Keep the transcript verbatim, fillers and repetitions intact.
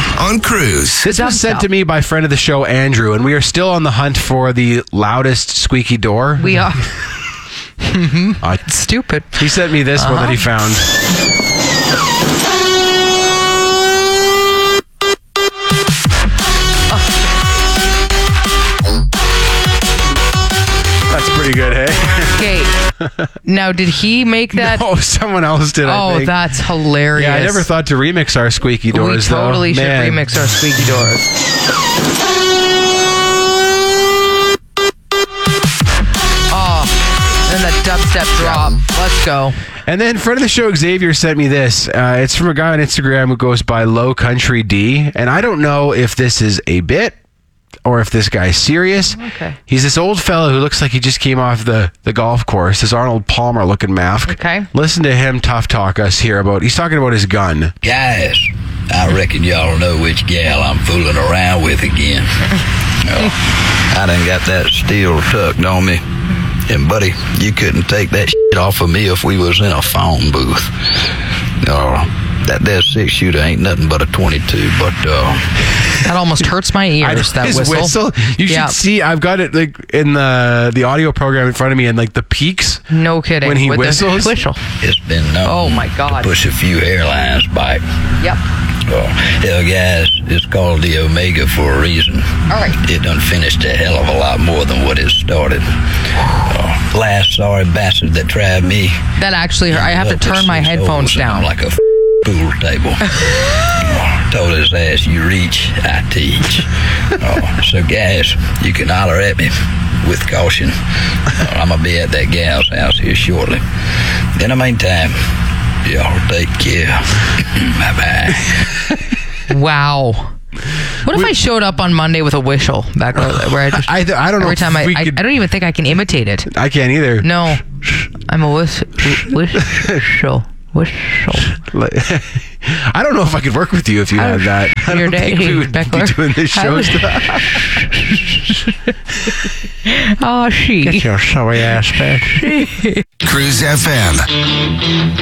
on Cruise. This was sent to me by friend of the show, Andrew, and we are still on the hunt for the loudest squeaky door. We are. mm-hmm. uh, Stupid. He sent me this uh-huh. one that he found. That's pretty good, hey? Okay. Now, did he make that? No, someone else did, I Oh, think. that's hilarious. Yeah, I never thought to remix our squeaky doors, We totally though. should Man. remix our squeaky doors. Oh, and that dubstep drop. Let's go. And then friend of the show, Xavier, sent me this. Uh, it's from a guy on Instagram who goes by Low Country D. And I don't know if this is a bit or if this guy's serious. Okay. He's this old fellow who looks like he just came off the, the golf course, this Arnold Palmer looking mask. Okay. Listen to him tough talk us here about, he's talking about his gun. Guys, I reckon y'all know which gal I'm fooling around with again. Oh, I done got that steel tucked on me. And buddy, you couldn't take that shit off of me if we was in a phone booth. No, that there six shooter ain't nothing but a twenty-two, but uh that almost hurts my ears. That his whistle. whistle. You yeah. should see. I've got it like in the the audio program in front of me, and like the peaks. No kidding. When he With whistles. The whistle. It's been known Oh my God. to push a few hairlines back. Yep. Oh, hell, guys, it's called the Omega for a reason. All right. It done finished a hell of a lot more than what it started. Oh, last sorry bastard that tried me. That actually hurt. I have to turn my headphones down. Like a f- pool table. Oh, told his ass, you reach, I teach. Oh, so, guys, you can holler at me with caution. Oh, I'm going to be at that gal's house here shortly. In the meantime, y'all take care. Bye-bye. Wow. What if we, I showed up on Monday with a whistle back where, where I just I, I don't know every time I, I I don't even think I can imitate it. I can't either. No, I'm a whistle whistle whistle. I don't know if I could work with you if you had that. I Your don't day, think we would Beckler. be doing this show stuff. Oh, she. Get your sorry ass back. Cruise F M.